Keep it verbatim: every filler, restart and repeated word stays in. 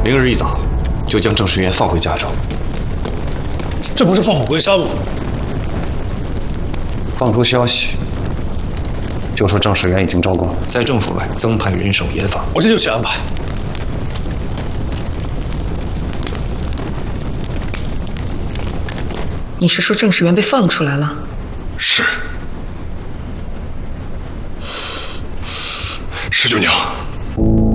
明日一早就将郑世元放回加州。 这不是放虎归山吗？ 放出消息，就说郑世元已经招供，在政府外增派人手严防。 我这就去安排。 你是说郑世元被放出来了？ 是。十九娘。